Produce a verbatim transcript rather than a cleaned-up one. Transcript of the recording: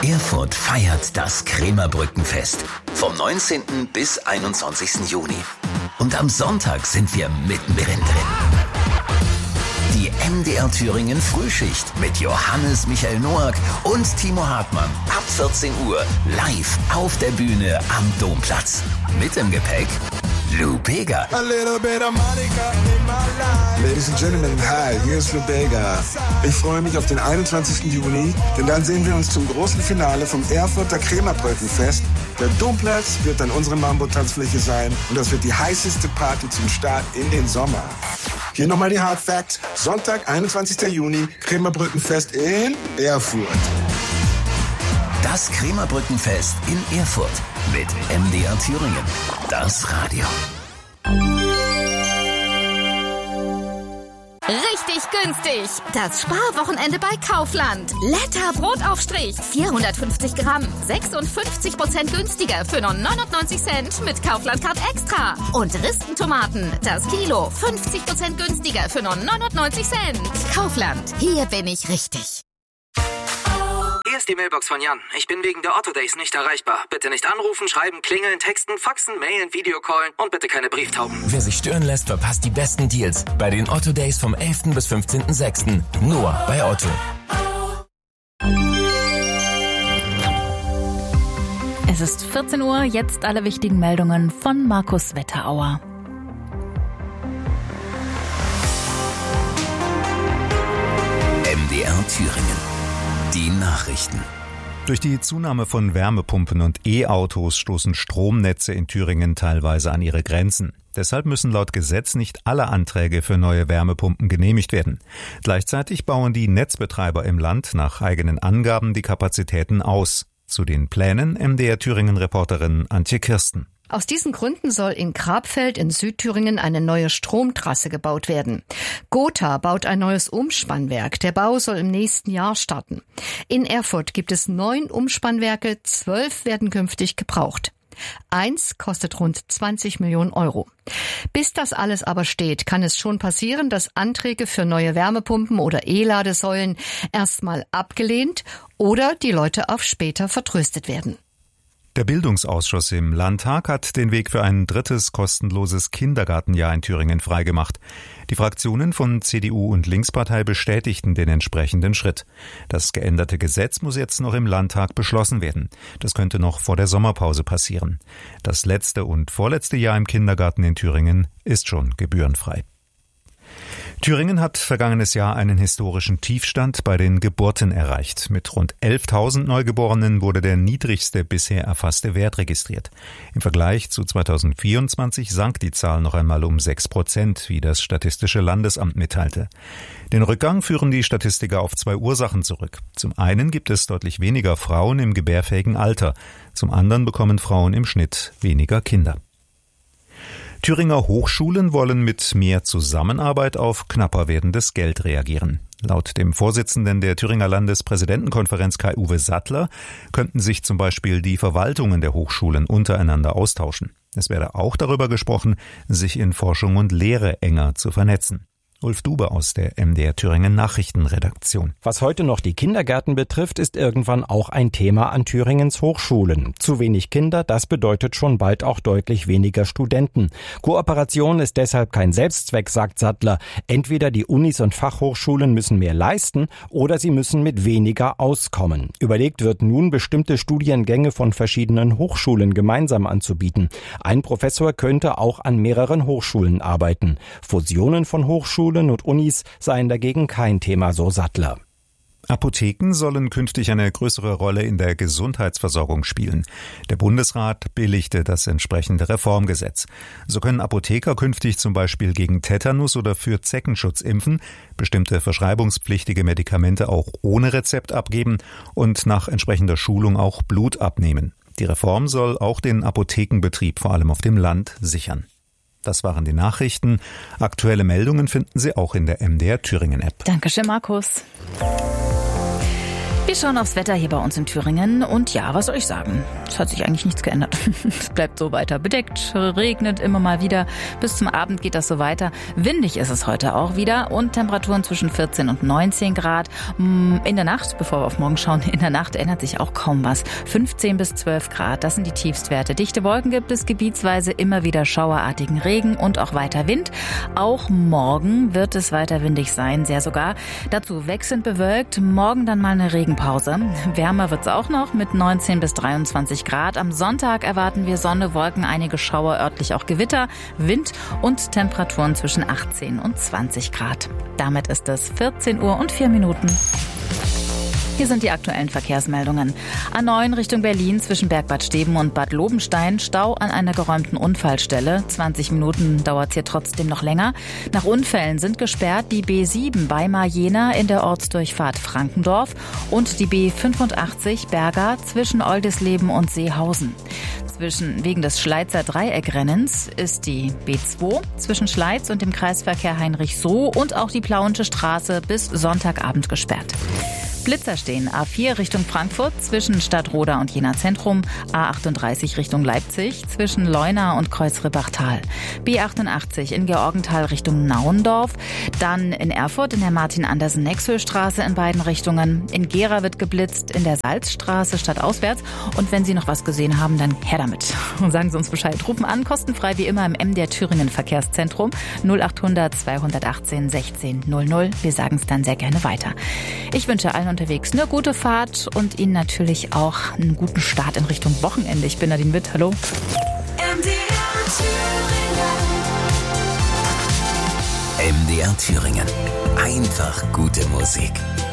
Erfurt feiert das Krämerbrückenfest vom neunzehnten bis einundzwanzigsten Juni. Und am Sonntag sind wir mittendrin drin. Die M D R Thüringen Frühschicht mit Johannes Michael Noack und Timo Hartmann ab vierzehn Uhr live auf der Bühne am Domplatz. Mit im Gepäck Lou Bega. A little bit of Monica in my life. Ladies and Gentlemen, hi, hier ist Lou Bega. Ich freue mich auf den einundzwanzigsten Juni, denn dann sehen wir uns zum großen Finale vom Erfurter Krämerbrückenfest. Der Domplatz wird dann unsere Mambo-Tanzfläche sein und das wird die heißeste Party zum Start in den Sommer. Hier nochmal die Hard Facts. Sonntag, einundzwanzigsten Juni, Krämerbrückenfest in Erfurt. Das Krämerbrückenfest in Erfurt mit M D R Thüringen. Das Radio. Richtig günstig. Das Sparwochenende bei Kaufland. Letter Brotaufstrich. vierhundertfünfzig Gramm. sechsundfünfzig Prozent günstiger für nur neunundneunzig Cent mit Kaufland Card Extra. Und Ristentomaten. Das Kilo. fünfzig Prozent günstiger für nur neunundneunzig Cent. Kaufland. Hier bin ich richtig. Hier ist die Mailbox von Jan. Ich bin wegen der Otto Days nicht erreichbar. Bitte nicht anrufen, schreiben, klingeln, texten, faxen, mailen, Videocallen und bitte keine Brieftauben. Wer sich stören lässt, verpasst die besten Deals bei den Otto Days vom elften bis fünfzehnten sechsten Nur bei Otto. Es ist vierzehn Uhr, jetzt alle wichtigen Meldungen von Markus Wetterauer. M D R Thüringen. Die Nachrichten. Durch die Zunahme von Wärmepumpen und E-Autos stoßen Stromnetze in Thüringen teilweise an ihre Grenzen. Deshalb müssen laut Gesetz nicht alle Anträge für neue Wärmepumpen genehmigt werden. Gleichzeitig bauen die Netzbetreiber im Land nach eigenen Angaben die Kapazitäten aus. Zu den Plänen M D R Thüringen-Reporterin Antje Kirsten. Aus diesen Gründen soll in Grabfeld in Südthüringen eine neue Stromtrasse gebaut werden. Gotha baut ein neues Umspannwerk. Der Bau soll im nächsten Jahr starten. In Erfurt gibt es neun Umspannwerke, zwölf werden künftig gebraucht. Eins kostet rund zwanzig Millionen Euro. Bis das alles aber steht, kann es schon passieren, dass Anträge für neue Wärmepumpen oder E-Ladesäulen erstmal abgelehnt oder die Leute auf später vertröstet werden. Der Bildungsausschuss im Landtag hat den Weg für ein drittes kostenloses Kindergartenjahr in Thüringen freigemacht. Die Fraktionen von C D U und Linkspartei bestätigten den entsprechenden Schritt. Das geänderte Gesetz muss jetzt noch im Landtag beschlossen werden. Das könnte noch vor der Sommerpause passieren. Das letzte und vorletzte Jahr im Kindergarten in Thüringen ist schon gebührenfrei. Thüringen hat vergangenes Jahr einen historischen Tiefstand bei den Geburten erreicht. Mit rund elftausend Neugeborenen wurde der niedrigste bisher erfasste Wert registriert. Im Vergleich zu zweitausendvierundzwanzig sank die Zahl noch einmal um sechs Prozent, wie das Statistische Landesamt mitteilte. Den Rückgang führen die Statistiker auf zwei Ursachen zurück. Zum einen gibt es deutlich weniger Frauen im gebärfähigen Alter. Zum anderen bekommen Frauen im Schnitt weniger Kinder. Thüringer Hochschulen wollen mit mehr Zusammenarbeit auf knapper werdendes Geld reagieren. Laut dem Vorsitzenden der Thüringer Landespräsidentenkonferenz Kai-Uwe Sattler könnten sich zum Beispiel die Verwaltungen der Hochschulen untereinander austauschen. Es werde auch darüber gesprochen, sich in Forschung und Lehre enger zu vernetzen. Ulf Dube aus der M D R Thüringen Nachrichtenredaktion. Was heute noch die Kindergärten betrifft, ist irgendwann auch ein Thema an Thüringens Hochschulen. Zu wenig Kinder, das bedeutet schon bald auch deutlich weniger Studenten. Kooperation ist deshalb kein Selbstzweck, sagt Sattler. Entweder die Unis und Fachhochschulen müssen mehr leisten oder sie müssen mit weniger auskommen. Überlegt wird nun, bestimmte Studiengänge von verschiedenen Hochschulen gemeinsam anzubieten. Ein Professor könnte auch an mehreren Hochschulen arbeiten. Fusionen von Hochschulen und Unis seien dagegen kein Thema, so Sattler. Apotheken sollen künftig eine größere Rolle in der Gesundheitsversorgung spielen. Der Bundesrat billigte das entsprechende Reformgesetz. So können Apotheker künftig zum Beispiel gegen Tetanus oder für Zeckenschutz impfen, bestimmte verschreibungspflichtige Medikamente auch ohne Rezept abgeben und nach entsprechender Schulung auch Blut abnehmen. Die Reform soll auch den Apothekenbetrieb vor allem auf dem Land sichern. Das waren die Nachrichten. Aktuelle Meldungen finden Sie auch in der M D R Thüringen App. Dankeschön, Markus. Wir schauen aufs Wetter hier bei uns in Thüringen und ja, was soll ich sagen? Es hat sich eigentlich nichts geändert. Es bleibt so weiter bedeckt, regnet immer mal wieder. Bis zum Abend geht das so weiter. Windig ist es heute auch wieder und Temperaturen zwischen vierzehn und neunzehn Grad. In der Nacht, bevor wir auf morgen schauen, in der Nacht ändert sich auch kaum was. fünfzehn bis zwölf Grad, das sind die Tiefstwerte. Dichte Wolken gibt es, gebietsweise immer wieder schauerartigen Regen und auch weiter Wind. Auch morgen wird es weiter windig sein, sehr sogar. Dazu wechselnd bewölkt, morgen dann mal eine Regenpause. Wärmer wird's auch noch mit neunzehn bis dreiundzwanzig Grad. Am Sonntag erwarten wir Sonne, Wolken, einige Schauer, örtlich auch Gewitter, Wind und Temperaturen zwischen achtzehn und zwanzig Grad. Damit ist es vierzehn Uhr und vier Minuten. Hier sind die aktuellen Verkehrsmeldungen. A neun Richtung Berlin zwischen Bergbad Steben und Bad Lobenstein. Stau an einer geräumten Unfallstelle. zwanzig Minuten dauert es hier trotzdem noch länger. Nach Unfällen sind gesperrt die B sieben bei Marjena in der Ortsdurchfahrt Frankendorf und die B fünfundachtzig Berga zwischen Oldisleben und Seehausen. Zwischen, wegen des Schleizer Dreieckrennens ist die B zwei zwischen Schleiz und dem Kreisverkehr Heinrich-Soh und auch die Plauensche Straße bis Sonntagabend gesperrt. Blitzer stehen. A vier Richtung Frankfurt zwischen Stadtroda und Jena Zentrum. A achtunddreißig Richtung Leipzig zwischen Leuna und Kreuzribbachtal. B achtundachtzig in Georgenthal Richtung Nauendorf. Dann in Erfurt in der Martin-Andersen-Nexhöhl-Straße in beiden Richtungen. In Gera wird geblitzt in der Salzstraße stadtauswärts. Und wenn Sie noch was gesehen haben, dann her damit. Und sagen Sie uns Bescheid. Rufen an, kostenfrei wie immer im M D R Thüringen Verkehrszentrum null achthundert zweihundertachtzehn sechzehn null null. Wir sagen es dann sehr gerne weiter. Ich wünsche allen unterwegs eine gute Fahrt und Ihnen natürlich auch einen guten Start in Richtung Wochenende. Ich bin Nadine Witt, hallo. M D R Thüringen. Einfach gute Musik.